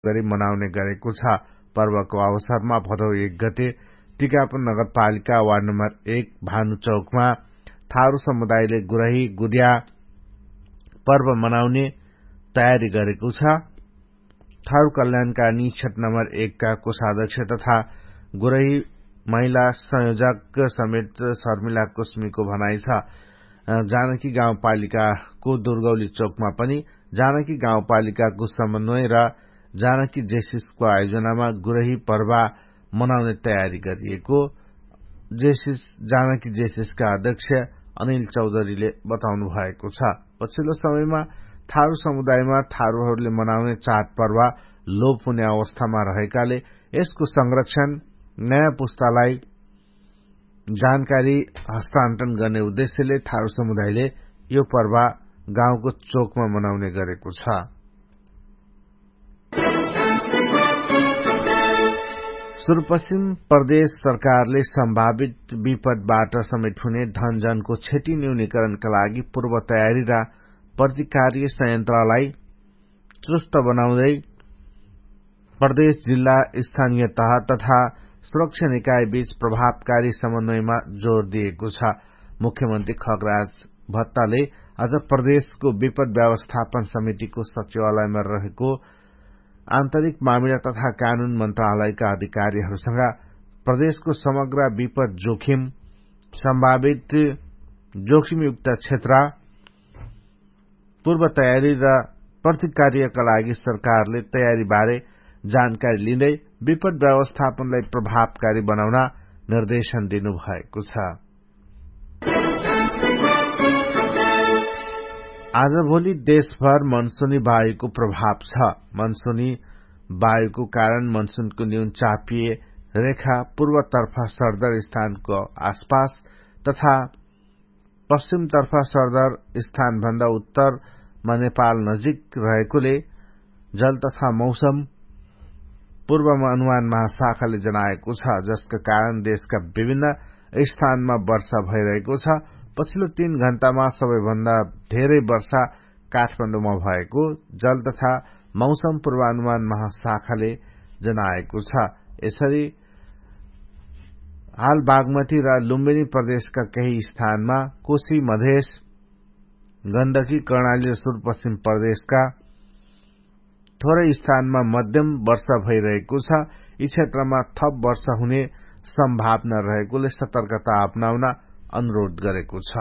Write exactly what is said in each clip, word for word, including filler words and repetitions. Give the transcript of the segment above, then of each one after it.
गरी मनाउने गरेको छ। पर्वको अवसरमा भदौ एक गते टिकापुर नगरपालिका वार्ड नम्बर एक भानु चौकमा थारू समुदायले गुरही गुदिया पर्व मनाउने तयारी गरेको छ। थारू कल्याणकारिणी क्षेत्र नम्बर एक का कोषाध्यक्ष तथा गुरही महिला संयोजक समेत शर्मिला कुस्मीको भनाइ छ। जानकी गाउँपालिकाको दुर्गौली चौकमा पनि जानकी गाउँपालिकाको समन्वय र जानकी जेसिसको आयोजनामा गुरही पर्व मनाउने तयारी गरिएको जेसिस जानकी जेसिसका अध्यक्ष अनिल चौधरीले बताउनु भएको छ। पछिल्लो समयमा थारू समुदायमा थारूहरूले मनाउने चाडपर्व लोप हुने अवस्थामा रहेकाले यसको संरक्षण नयाँ पुस्तालाई जानकारी हस्तान्तरण गर्ने उद्देश्यले थारू समुदायले यो पर्व गाउँको चोकमा मनाउने गरेको छ। सुदूरपश्चिम प्रदेश सरकारले सम्भावित विपदबाट समेत हुने धनजनको क्षति न्यूनीकरणका लागि पूर्व तयारी र प्रतिकार्य संयन्त्रलाई चुस्त बनाउँदै प्रदेश जिल्ला स्थानीय तह तथा सुरक्षा निकाय बीच प्रभावकारी समन्वयमा जोड़ दिएको छ। मुख्यमन्त्री खगराज भट्टले आज प्रदेशको विपद व्यवस्थापन समितिको सचिवालयमा रहेको आन्तरिक मामिला तथा कानून मन्त्रालयका अधिकारीहरूसँग प्रदेशको समग्र विपद जोखिम सम्भावित जोखिमयुक्त क्षेत्र पूर्व तयारी र प्रतिकार्यका लागि सरकारले तयारीबारे जानकारी लिँदै विपद व्यवस्थापनलाई प्रभावकारी बनाउन निर्देशन दिनुभएको छ। आजभोलि देशभर मनसूनी वायुको प्रभाव छ। मनसूनी वायुको कारण मनसूनको न्यून चापिए रेखा पूर्वतर्फ सरदर स्थानको आसपास तथा पश्चिमतर्फ सरदर स्थानभन्दा उत्तरमा नेपाल नजिक रहेकोले जल तथा मौसम पूर्वमा अनुमान महाशाखाले जनाएको छ, जसका कारण देशका विभिन्न स्थानमा वर्षा भइरहेको छ। पछिल्लो तीन घण्टामा सबैभन्दा धेरै वर्षा काठमाडौँमा भएको जल तथा मौसम पूर्वानुमान महाशाखाले जनाएको छ। यसरी हाल बागमती र लुम्बिनी प्रदेशका केही स्थानमा कोशी मधेश गण्डकी कर्णाली र सुदूरपश्चिम प्रदेशका थोरै स्थानमा मध्यम वर्षा भइरहेको छ। यी क्षेत्रमा थप वर्षा हुने सम्भावना रहेकोले सतर्कता अपनाउन अनुरोध गरेको छ।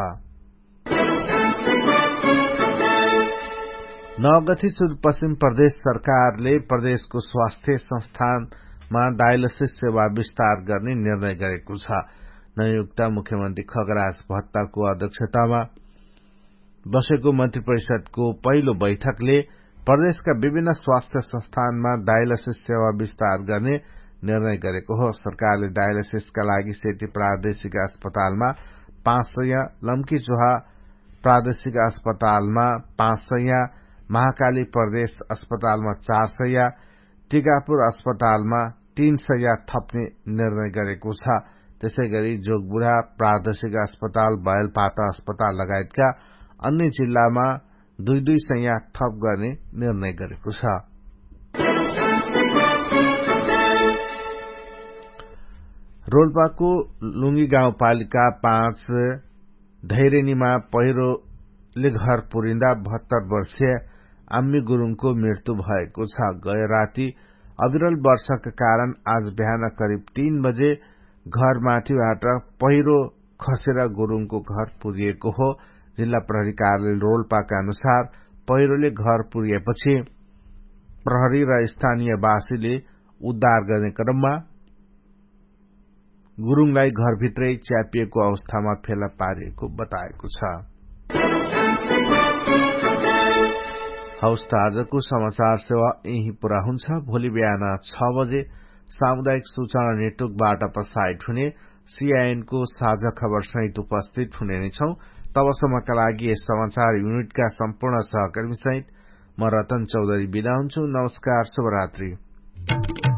नौ गते सुदूरपश्चिम प्रदेश सरकारले प्रदेशको स्वास्थ्य संस्थानमा डायलिसिस सेवा विस्तार गर्ने निर्णय गरेको छ। नवनियुक्त मुख्यमन्त्री खगराज भट्टको अध्यक्षतामा बसेको मन्त्री परिषदको पहिलो बैठकले प्रदेशका विभिन्न स्वास्थ्य संस्थानमा डायलिसिस सेवा विस्तार गर्ने निर्णय गरेको हो। सरकारले डायलिसिसका लागि सेती प्रादेशिक अस्पतालमा पाँच सय, लम्कीचोहा प्रादेशिक अस्पतालमा पाँच सय, महाकाली प्रदेश अस्पतालमा चार सय, टिकापुर अस्पतालमा तीन सय थप्ने निर्णय गरेको छ। त्यसैगरी जोगबुढा प्रादेशिक अस्पताल, बैलपाटा अस्पताल लगायतका अन्य जिल्लामा दुई दुई सय थप गर्ने निर्णय गरेको छ। रोल्पाको लुङ्गी गाउँपालिका पाँच धैरेनीमा पहिरोले घर पुरिँदा बहत्तर वर्षीय आम्मी गुरूङको मृत्यु भएको छ। गए राति अविरल वर्षाका कारण आज बिहान करिब तीन बजे घरमाथिबाट पहिरो खसेर गुरूङको घर पुरिएको हो। जिल्ला प्रहरी कार्यालय रोल्पाका अनुसार पहिरोले घर पुरिएपछि प्रहरी र स्थानीयवासीले उद्धार गर्ने क्रममा गुरूङलाई घरभित्रै च्यापिएको अवस्थामा फेला पारिएको बताएको छ। हौस् त आजको समाचार सेवा यही पूरा हुन्छ। भोलि बिहान छ बजे सामुदायिक सूचना नेटवर्कबाट प्रसारित हुने सीआईएनको साझा खबर सहित उपस्थित हुने नै छौं। तबसम्मका लागि यस समाचार युनिटका सम्पूर्ण सहकर्मी सहित म रतन चौधरी बिदा हुन्छु। नमस्कार, शुभरात्रि।